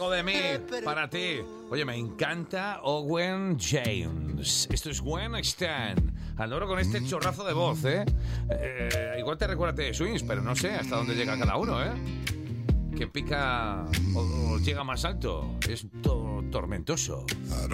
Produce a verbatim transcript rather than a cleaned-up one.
De mí, para ti. Oye, me encanta Owen James. Esto es Gwen Stan. Adoro con este chorrazo de voz, ¿eh? eh igual te recuerda de Swings, pero no sé hasta dónde llega cada uno, ¿eh? Que pica o, o llega más alto. Es todo tormentoso.